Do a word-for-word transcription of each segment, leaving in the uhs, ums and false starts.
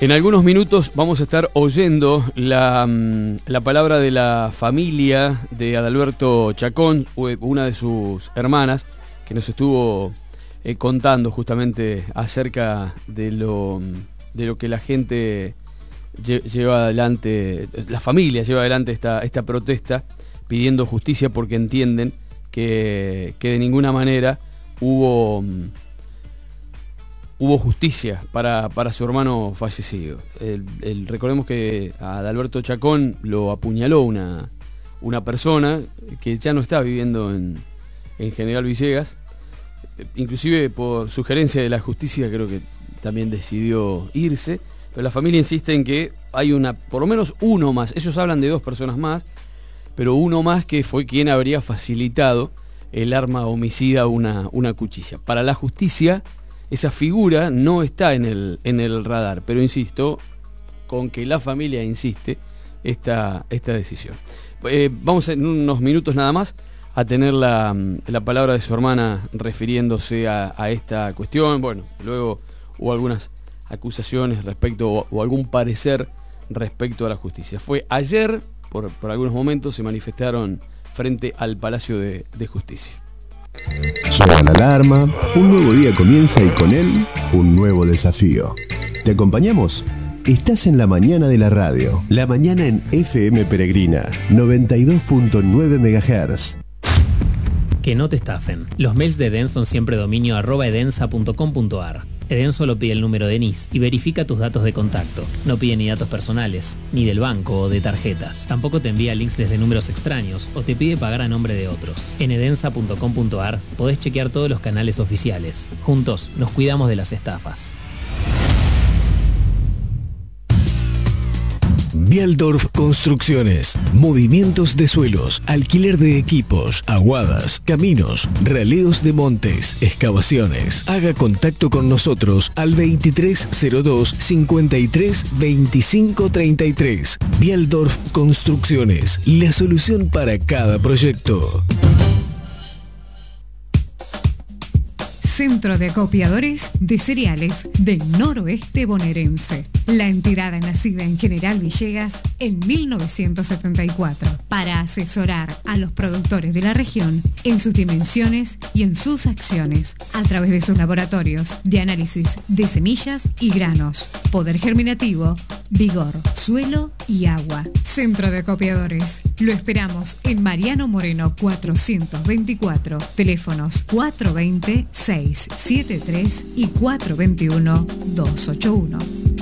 En algunos minutos vamos a estar oyendo la, la palabra de la familia de Adalberto Chacón, una de sus hermanas, que nos estuvo eh, contando justamente acerca de lo, de lo que la gente lleva adelante, la familia lleva adelante esta, esta protesta pidiendo justicia porque entienden que, que de ninguna manera hubo... Hubo justicia para, para su hermano fallecido. El, el, recordemos que a Adalberto Chacón lo apuñaló una, una persona que ya no está viviendo en, en General Villegas. Inclusive por sugerencia de la justicia creo que también decidió irse. Pero la familia insiste en que hay una, por lo menos uno más. Ellos hablan de dos personas más, pero uno más que fue quien habría facilitado el arma homicida, una, una cuchilla. Para la justicia... Esa figura no está en el, en el radar, pero insisto, con que la familia insiste esta, esta decisión. Eh, vamos en unos minutos nada más a tener la, la palabra de su hermana refiriéndose a, a esta cuestión. Bueno, luego hubo algunas acusaciones respecto o, o algún parecer respecto a la justicia. Fue ayer, por, por algunos momentos, se manifestaron frente al Palacio de, de Justicia. Suena la alarma, un nuevo día comienza y con él, un nuevo desafío. ¿Te acompañamos? Estás en la mañana de la radio. La mañana en F M Peregrina, noventa y dos punto nueve megahertz. Que no te estafen. Los mails de Eden son siempre dominio arroba edensa punto com punto ar. Eden solo pide el número de N I S y verifica tus datos de contacto. No pide ni datos personales, ni del banco o de tarjetas. Tampoco te envía links desde números extraños o te pide pagar a nombre de otros. En edensa punto com punto ar podés chequear todos los canales oficiales. Juntos nos cuidamos de las estafas. Bialdorf Construcciones, movimientos de suelos, alquiler de equipos, aguadas, caminos, raleos de montes, excavaciones. Haga contacto con nosotros al veintitrés cero dos, cincuenta y tres, veinticinco treinta y tres. Bialdorf Construcciones, la solución para cada proyecto. Centro de Acopiadores de Cereales del Noroeste Bonaerense. La entidad nacida en General Villegas en mil novecientos setenta y cuatro para asesorar a los productores de la región en sus dimensiones y en sus acciones a través de sus laboratorios de análisis de semillas y granos, poder germinativo, vigor, suelo y agua. Centro de Acopiadores. Lo esperamos en Mariano Moreno cuatrocientos veinticuatro. Teléfonos cuatro dos cero, seis siete tres y cuatro dos uno, dos ocho uno.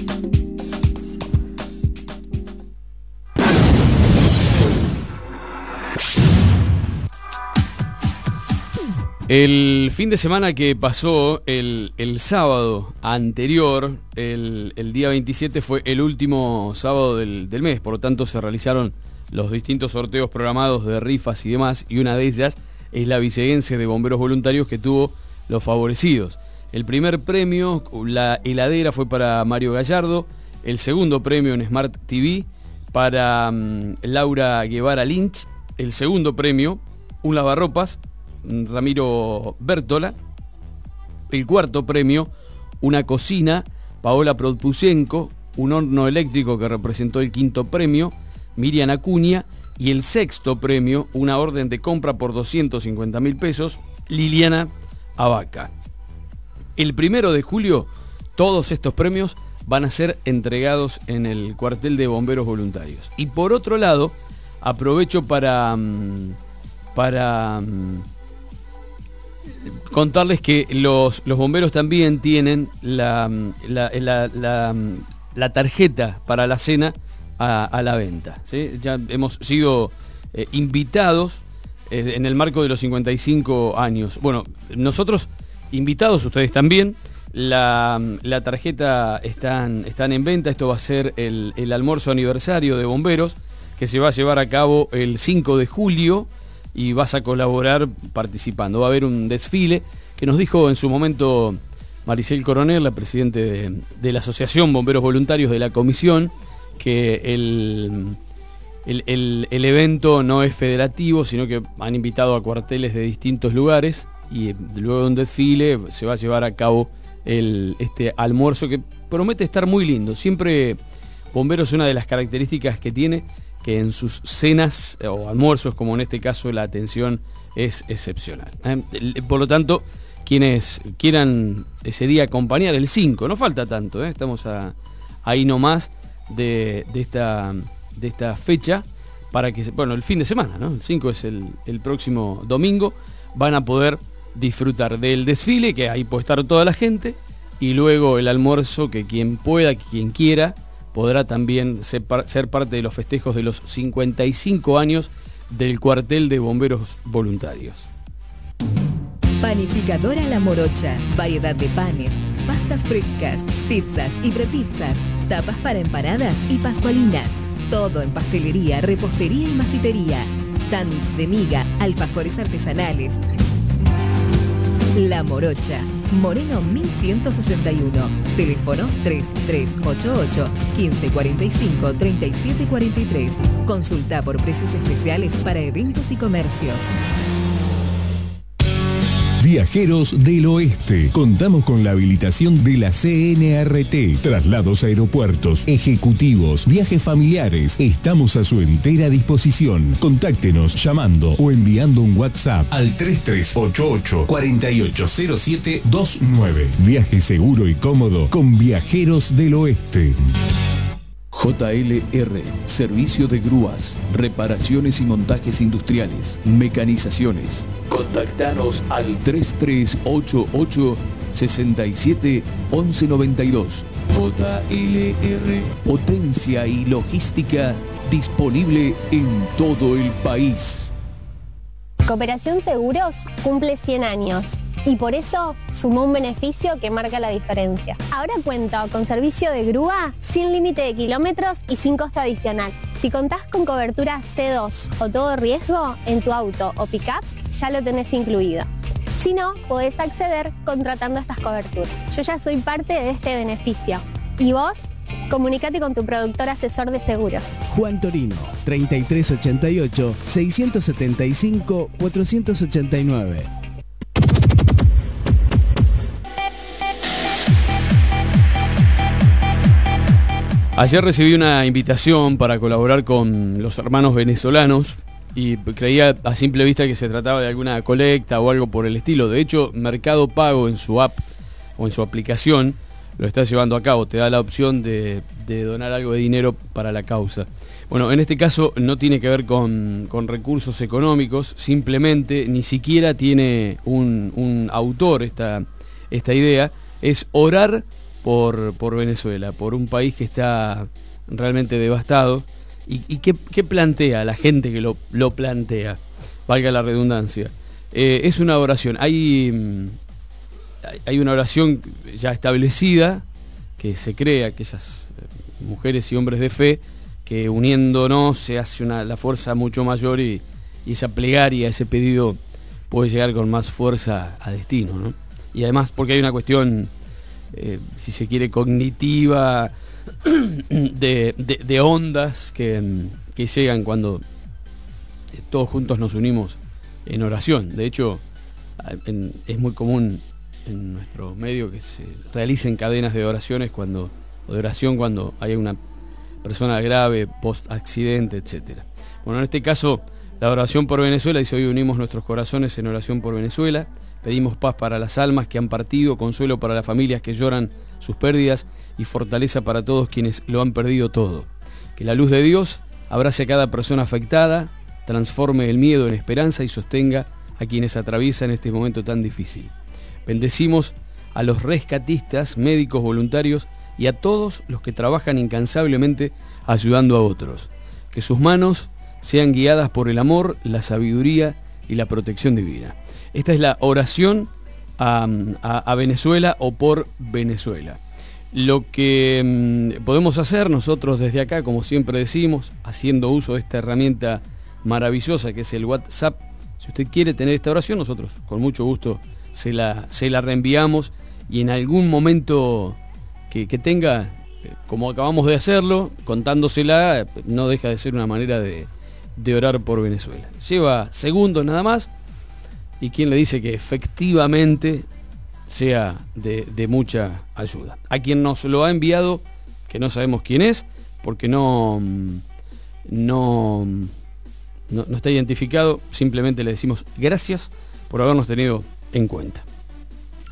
El fin de semana que pasó, el, el sábado anterior, el, el día veintisiete, fue el último sábado del, del mes, por lo tanto se realizaron los distintos sorteos programados de rifas y demás, y una de ellas es la Villeguense de Bomberos Voluntarios, que tuvo los favorecidos. El primer premio, la heladera, fue para Mario Gallardo. El segundo premio en Smart T V para um, Laura Guevara Lynch. El segundo premio, un lavarropas, Ramiro Bertola. El cuarto premio, una cocina, Paola Produsenko. Un horno eléctrico que representó el quinto premio, Miriam Acuña. Y el sexto premio, una orden de compra por doscientos cincuenta mil pesos, Liliana Abaca. El primero de julio, todos estos premios van a ser entregados en el cuartel de bomberos voluntarios. Y por otro lado, aprovecho para, para contarles que los, los bomberos también tienen la, la, la, la, la tarjeta para la cena a, a la venta, ¿sí? Ya hemos sido eh, invitados eh, en el marco de los cincuenta y cinco años. Bueno, nosotros invitados, ustedes también. La, la tarjeta están, están en venta. Esto va a ser el, el almuerzo aniversario de bomberos, que se va a llevar a cabo el cinco de julio, y vas a colaborar participando. Va a haber un desfile que nos dijo en su momento Maricel Coronel, la presidente de, de la Asociación Bomberos Voluntarios de la Comisión, que el, el, el, el evento no es federativo, sino que han invitado a cuarteles de distintos lugares, y luego de un desfile se va a llevar a cabo el, este almuerzo que promete estar muy lindo. Siempre Bomberos, una de las características que tiene, que en sus cenas o almuerzos, como en este caso, la atención es excepcional. ¿eh? Por lo tanto, quienes quieran ese día acompañar, el cinco, no falta tanto, ¿eh? estamos a, ahí nomás de, de, esta, de esta fecha, para que, bueno, el fin de semana, ¿no? El cinco es el, el próximo domingo, van a poder disfrutar del desfile, que ahí puede estar toda la gente, y luego el almuerzo, que quien pueda, quien quiera, podrá también ser, ser parte de los festejos de los cincuenta y cinco años del cuartel de bomberos voluntarios. Panificadora La Morocha, variedad de panes, pastas frescas, pizzas y prepizzas, tapas para empanadas y pascualinas. Todo en pastelería, repostería y masitería. Sándwich de miga, alfajores artesanales. La Morocha, Moreno mil ciento sesenta y uno. Teléfono tres tres ocho ocho, quince cuarenta y cinco, treinta y siete cuarenta y tres. Consulta por precios especiales para eventos y comercios. Viajeros del Oeste. Contamos con la habilitación de la C N R T. Traslados a aeropuertos, ejecutivos, viajes familiares. Estamos a su entera disposición. Contáctenos llamando o enviando un WhatsApp al tres tres ocho ocho, cuatro ocho cero siete dos nueve. Viaje seguro y cómodo con Viajeros del Oeste. J L R, servicio de grúas, reparaciones y montajes industriales, mecanizaciones. Contactanos al tres tres ocho ocho, seis siete, once noventa y dos. J L R, potencia y logística disponible en todo el país. Cooperación Seguros cumple cien años. Y por eso sumó un beneficio que marca la diferencia. Ahora cuento con servicio de grúa sin límite de kilómetros y sin costo adicional. Si contás con cobertura C dos o todo riesgo en tu auto o pick-up, ya lo tenés incluido. Si no, podés acceder contratando estas coberturas. Yo ya soy parte de este beneficio. ¿Y vos? Comunicate con tu productor asesor de seguros. Juan Torino, treinta y tres ochenta y ocho, seiscientos setenta y cinco, cuatrocientos ochenta y nueve. Ayer recibí una invitación para colaborar con los hermanos venezolanos y creía a simple vista que se trataba de alguna colecta o algo por el estilo. De hecho, Mercado Pago en su app o en su aplicación lo está llevando a cabo. Te da la opción de, de donar algo de dinero para la causa. Bueno, en este caso no tiene que ver con, con recursos económicos, simplemente ni siquiera tiene un, un autor esta, esta idea, es orar Por, por Venezuela, por un país que está realmente devastado. ¿Y, y qué, qué plantea la gente que lo, lo plantea? Valga la redundancia. Eh, es una oración. Hay, hay una oración ya establecida que se cree, aquellas mujeres y hombres de fe, que uniéndonos se hace una, la fuerza mucho mayor y, y esa plegaria, ese pedido puede llegar con más fuerza a destino, ¿no? Y además porque hay una cuestión... Eh, si se quiere, cognitiva, de, de, de ondas que, que llegan cuando todos juntos nos unimos en oración. De hecho, en, es muy común en nuestro medio que se realicen cadenas de oraciones cuando, o de oración cuando hay una persona grave, post-accidente, etcétera. Bueno, en este caso, la oración por Venezuela dice: hoy unimos nuestros corazones en oración por Venezuela. Pedimos paz para las almas que han partido, consuelo para las familias que lloran sus pérdidas y fortaleza para todos quienes lo han perdido todo. Que la luz de Dios abrace a cada persona afectada, transforme el miedo en esperanza y sostenga a quienes atraviesan este momento tan difícil. Bendecimos a los rescatistas, médicos, voluntarios y a todos los que trabajan incansablemente ayudando a otros. Que sus manos sean guiadas por el amor, la sabiduría y la protección divina. Esta es la oración a, a, a Venezuela o por Venezuela. Lo que mmm, podemos hacer nosotros desde acá, como siempre decimos, haciendo uso de esta herramienta maravillosa que es el WhatsApp. Si usted quiere tener esta oración, nosotros con mucho gusto se la, se la reenviamos, y en algún momento que, que tenga, como acabamos de hacerlo, contándosela, no deja de ser una manera de, de orar por Venezuela. Lleva segundos nada más. ¿Y quién le dice que efectivamente sea de, de mucha ayuda. A quien nos lo ha enviado, que no sabemos quién es, porque no, no, no, no está identificado, simplemente le decimos gracias por habernos tenido en cuenta.